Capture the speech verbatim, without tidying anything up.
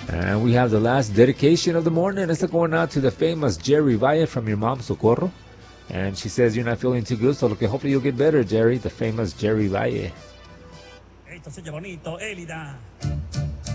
And we have the last dedication of the morning. It's going out to the famous Jerry Valle from your mom, Socorro. And she says you're not feeling too good, so okay, hopefully you'll get better, Jerry. The famous Jerry Valle. Esto se oye bonito, Elida.